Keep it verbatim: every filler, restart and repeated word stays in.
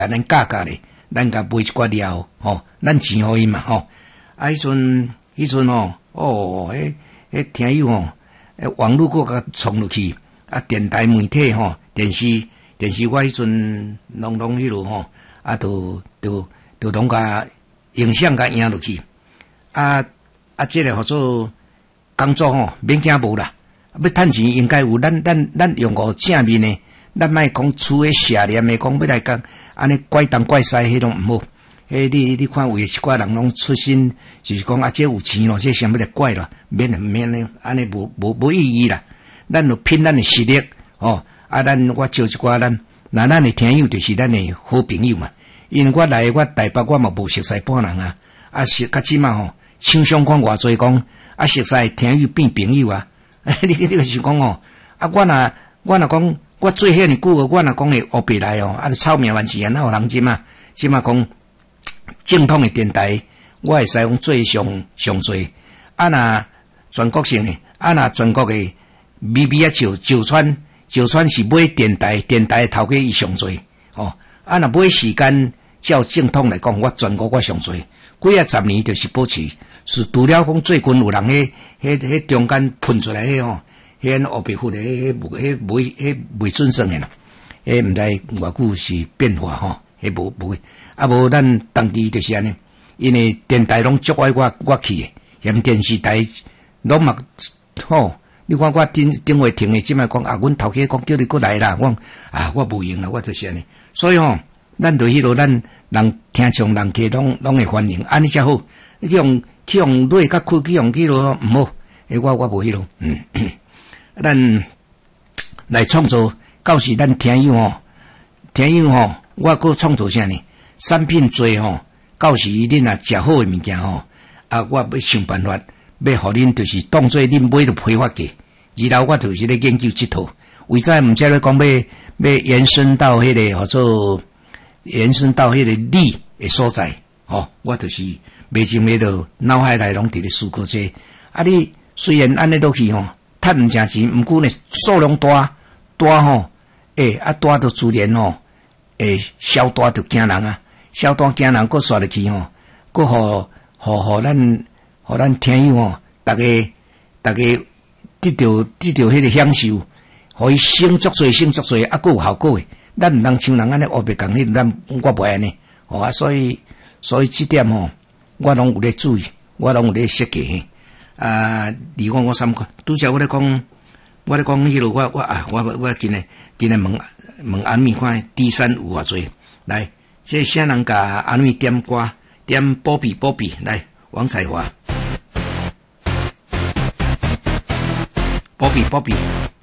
咱价格咧，咱甲买一寡料吼，咱钱互伊嘛吼。啊，迄阵迄阵吼，哦，迄迄听友吼，网络搁甲冲落去，啊，电台媒体吼，电视电视我迄阵拢拢迄落吼，啊，都都都拢甲影响甲赢落去，啊啊，即个号做工作吼，免惊无啦，要趁钱应该有，咱咱咱用个正面诶。咱莫讲厝诶邪念诶，讲要来讲安尼怪东怪西，迄种毋好。迄你你看有诶一寡人拢出身，就是讲啊，这有钱咯，这想要来怪咯，免免咧，安尼无无无意义啦。咱就拼咱诶实力哦，啊，咱我招一寡咱，那咱诶听友就是咱诶好朋友嘛。因为我来我台北我嘛无熟悉半人啊，啊熟较起码吼，唱相关偌济讲，啊熟悉听友变朋友啊。你你个是讲吼，啊我若我若讲。我做遐尼久，我若讲会学别来哦，啊，臭名万事啊，哪有人即嘛？即嘛讲正统诶电台，我会使讲做上上侪。啊，若全国性诶，啊，若全国诶，微微啊，就就川就川是买电台，电台头家伊上侪哦。啊，若买时间照正统来讲，我全国我上侪，几啊十年就是保持。是除了讲最近有人迄迄迄中间喷出来迄吼。迄学别户的，迄迄迄未迄未准算的啦，迄毋知偌久是变化吼，迄无无，啊无咱当地就是安尼，因为电台拢足爱我我去的，嫌电视台拢嘛吼，你看我顶顶回停的，即摆讲啊，阮头家讲叫你过来啦，我啊我无用啦，我就是安尼，所以吼，咱对迄落咱人听众人客拢拢会欢迎，安尼才好，你去用去用累甲开去用去落毋好，诶我我无迄落，嗯。咱来创造，到时咱听友吼，听友吼，我搁创造啥呢？产品多吼，到时恁若食好诶物件吼，啊，我要想办法，要互恁就是当做恁买着批发价，然后我就是咧研究即套，为在毋知咧讲要要延伸到迄、那个或者延伸到迄个理诶所在，吼，我就是袂前迄个脑海内拢伫咧思考这，啊，你虽然安尼落去吼。趁毋正钱，毋过呢数量大大吼，诶、欸、啊大到自然吼，诶销大就惊人啊，销大惊人，佫刷入去吼，佫互互互咱互咱听友吼，逐个逐个得到得到迄个享受，互伊省足侪省足侪，啊佫有效果诶。咱毋通像人安尼学别讲迄，咱我袂安尼，吼啊，所以所以即点吼，我拢有咧注意，我拢有咧设计。啊！离我我三看，拄则我咧讲，我咧讲迄落，我我啊，我我今日今日问问安咪看低山有偌济来，这啥人甲安咪点歌点波比波比来，王彩华，波比波比。